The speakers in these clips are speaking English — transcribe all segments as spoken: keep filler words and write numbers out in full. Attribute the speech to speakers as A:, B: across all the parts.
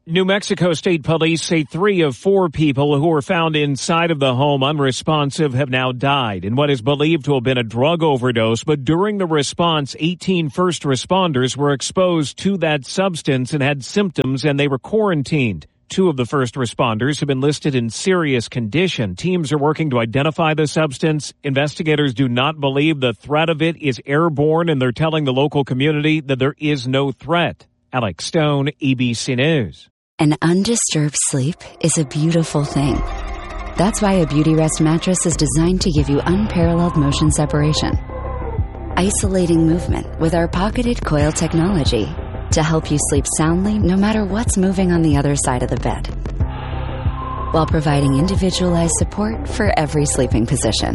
A: New Mexico State Police say three of four people who were found inside of the home unresponsive have now died in what is believed to have been a drug overdose. But during the response, eighteen first responders were exposed to that substance and had symptoms, and they were quarantined. Two of the first responders have been listed in serious condition. Teams are working to identify the substance. Investigators do not believe the threat of it is airborne, and they're telling the local community that there is no threat. Alex Stone, A B C News.
B: An undisturbed sleep is a beautiful thing. That's why a Beautyrest mattress is designed to give you unparalleled motion separation. Isolating movement with our pocketed coil technology to help you sleep soundly no matter what's moving on the other side of the bed, while providing individualized support for every sleeping position.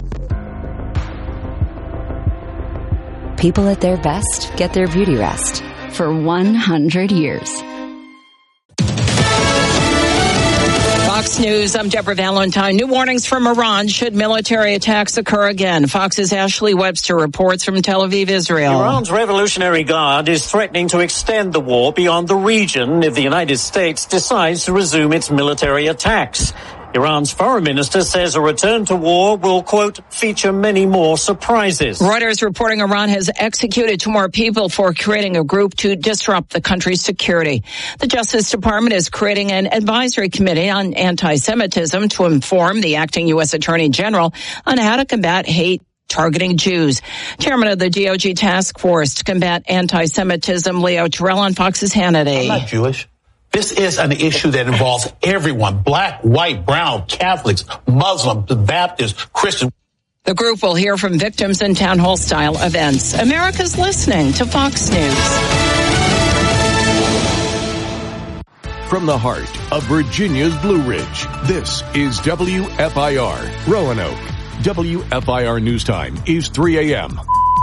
B: People at their best get their Beautyrest for one hundred years.
C: Fox News, I'm Deborah Valentine. New warnings from Iran should military attacks occur again. Fox's Ashley Webster reports from Tel Aviv, Israel.
D: Iran's Revolutionary Guard is threatening to extend the war beyond the region if the United States decides to resume its military attacks. Iran's foreign minister says a return to war will, quote, feature many more surprises.
C: Reuters reporting Iran has executed two more people for creating a group to disrupt the country's security. The Justice Department is creating an advisory committee on anti-Semitism to inform the acting U S Attorney General on how to combat hate targeting Jews. Chairman of the D O G Task Force to Combat Anti-Semitism, Leo Terrell, on Fox's Hannity.
E: I'm not Jewish. This is an issue that involves everyone, black, white, brown, Catholics, Muslims, Baptists, Christians.
C: The group will hear from victims in town hall style events. America's listening to Fox News.
F: From the heart of Virginia's Blue Ridge, this is W F I R, Roanoke. W F I R News Time is three a.m.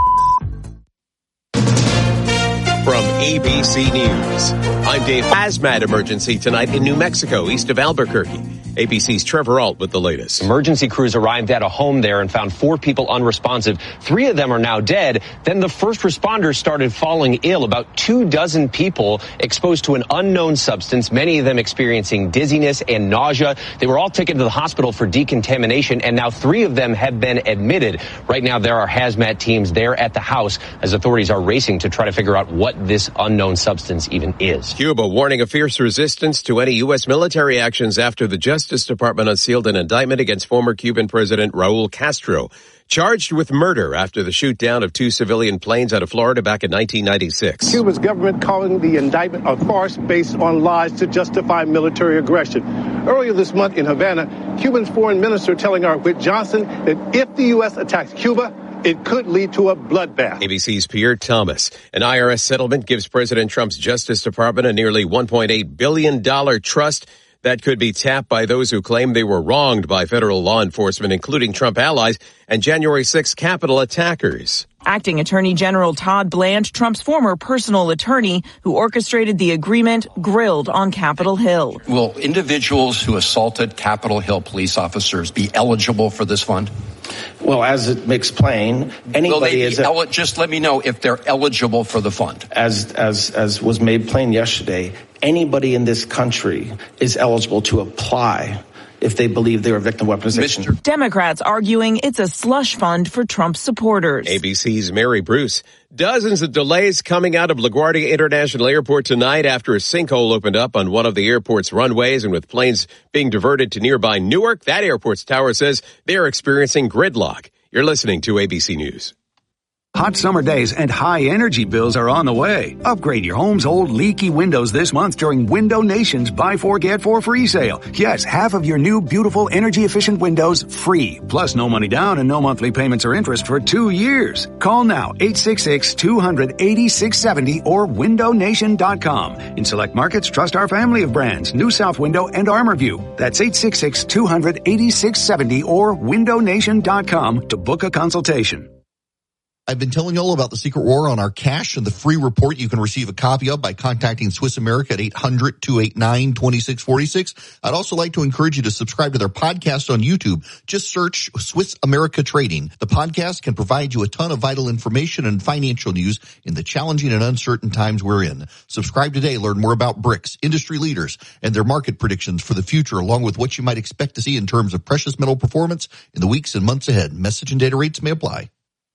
G: From A B C News, I'm Dave. Hazmat emergency tonight in New Mexico, east of Albuquerque. A B C's Trevor Alt with the latest.
H: Emergency crews arrived at a home there and found four people unresponsive. Three of them are now dead. Then the first responders started falling ill. About two dozen people exposed to an unknown substance, many of them experiencing dizziness and nausea. They were all taken to the hospital for decontamination, and now three of them have been admitted. Right now, there are hazmat teams there at the house as authorities are racing to try to figure out what this unknown substance even is.
G: Cuba warning of fierce resistance to any U S military actions after the Justice Department unsealed an indictment against former Cuban President Raul Castro, charged with murder after the shoot down of two civilian planes out of Florida back in nineteen ninety-six.
I: Cuba's government calling the indictment a farce based on lies to justify military aggression. Earlier this month in Havana, Cuban's foreign minister telling our Whit Johnson that if the U S attacks Cuba, it could lead to a bloodbath.
G: A B C's Pierre Thomas. An I R S settlement gives President Trump's Justice Department a nearly one point eight billion dollars trust that could be tapped by those who claim they were wronged by federal law enforcement, including Trump allies and January sixth Capitol attackers.
J: Acting Attorney General Todd Blanche, Trump's former personal attorney who orchestrated the agreement, grilled on Capitol Hill.
K: Will individuals who assaulted Capitol Hill police officers be eligible for this fund?
L: Well, as it makes plain, anybody is
K: el- just let me know if they're eligible for the fund.
L: As as as was made plain yesterday, anybody in this country is eligible to apply if they believe they're a victim of weaponization.
J: Mister Democrats arguing it's a slush fund for Trump supporters.
G: A B C's Mary Bruce. Dozens of delays coming out of LaGuardia International Airport tonight after a sinkhole opened up on one of the airport's runways, and with planes being diverted to nearby Newark, that airport's tower says they're experiencing gridlock. You're listening to A B C News.
M: Hot summer days and high energy bills are on the way. Upgrade your home's old leaky windows this month during Window Nation's Buy Four, Get Four free sale. Yes, half of your new beautiful energy efficient windows free. Plus no money down and no monthly payments or interest for two years. Call now eight six six, two hundred, eighty-six seventy or window nation dot com. In select markets, trust our family of brands, New South Window and ArmorView. That's eight six six, two hundred, eighty-six seventy or window nation dot com to book a consultation.
N: I've been telling you all about the Secret War on our cash and the free report you can receive a copy of by contacting Swiss America at eight hundred, two eight nine, two six four six. I'd also like to encourage you to subscribe to their podcast on YouTube. Just search Swiss America Trading. The podcast can provide you a ton of vital information and financial news in the challenging and uncertain times we're in. Subscribe today. Learn more about BRICS, industry leaders, and their market predictions for the future, along with what you might expect to see in terms of precious metal performance in the weeks and months ahead. Message and data rates may apply.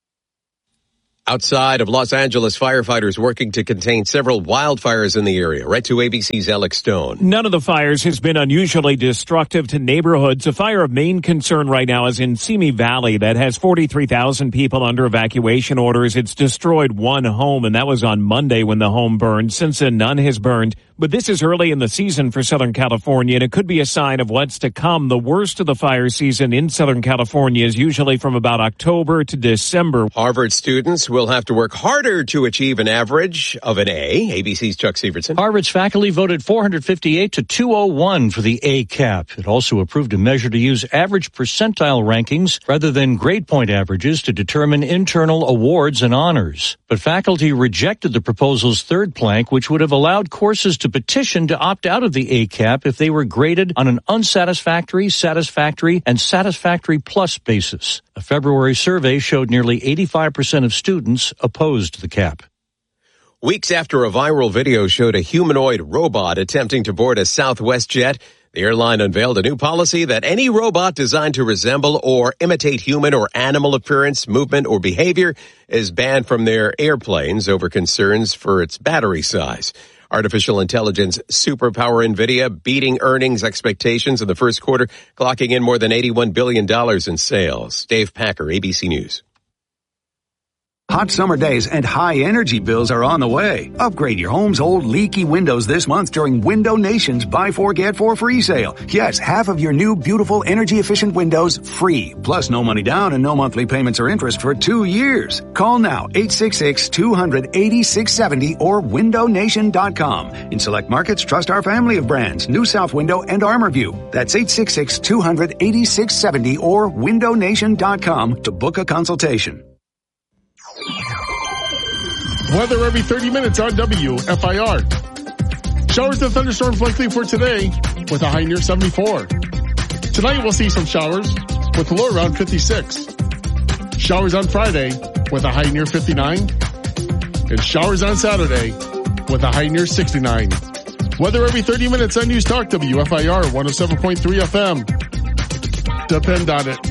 G: Outside of Los Angeles, firefighters working to contain several wildfires in the area. Right to A B C's Alex Stone.
A: None of the fires has been unusually destructive to neighborhoods. A fire of main concern right now is in Simi Valley that has forty-three thousand people under evacuation orders. It's destroyed one home, and that was on Monday when the home burned. Since then, none has burned. But this is early in the season for Southern California, and it could be a sign of what's to come. The worst of the fire season in Southern California is usually from about October to December.
G: Harvard students will have to work harder to achieve an average of an A. A B C's Chuck Severson.
O: Harvard's faculty voted four hundred fifty-eight to two oh one for the A cap. It also approved a measure to use average percentile rankings rather than grade point averages to determine internal awards and honors. But faculty rejected the proposal's third plank, which would have allowed courses to petition to opt out of the A cap if they were graded on an unsatisfactory, satisfactory, and satisfactory plus basis. A February survey showed nearly eighty-five percent of students opposed the cap.
G: Weeks after a viral video showed a humanoid robot attempting to board a Southwest jet, the airline unveiled a new policy that any robot designed to resemble or imitate human or animal appearance, movement, or behavior is banned from their airplanes over concerns for its battery size. Artificial intelligence superpower NVIDIA beating earnings expectations in the first quarter, clocking in more than eighty-one billion dollars in sales. Dave Packer, A B C News.
M: Hot summer days and high energy bills are on the way. Upgrade your home's old leaky windows this month during Window Nation's Buy Four Get Four free sale. Yes, half of your new beautiful energy efficient windows free. Plus no money down and no monthly payments or interest for two years. Call now eight six six, two hundred, eighty-six seventy or window nation dot com. In select markets, trust our family of brands, New South Window and ArmorView. That's eight six six, two hundred, eighty-six seventy or window nation dot com to book a consultation.
P: Weather every thirty minutes on W F I R. Showers and thunderstorms likely for today with a high near seventy-four. Tonight we'll see some showers with a low around fifty-six. Showers on Friday with a high near fifty-nine. And showers on Saturday with a high near sixty-nine. Weather every thirty minutes on News Talk W F I R one oh seven point three F M. Depend on it.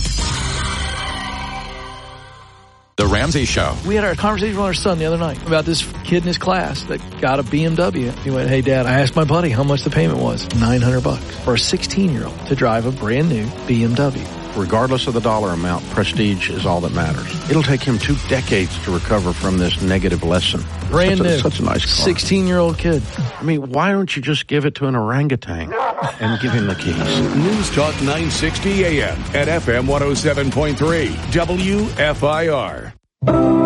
Q: The Ramsey Show.
R: We had our conversation with our son the other night about this kid in his class that got a B M W. He went, hey, Dad, I asked my buddy how much the payment was. nine hundred bucks for a sixteen-year-old to drive a brand new B M W.
S: Regardless of the dollar amount, prestige is all that matters. It'll take him two decades to recover from this negative lesson.
R: Brand
S: such a,
R: new.
S: Such a nice car.
R: sixteen-year-old kid.
S: I mean, why don't you just give it to an orangutan and give him the keys?
F: News Talk nine sixty A M at F M one oh seven point three W F I R.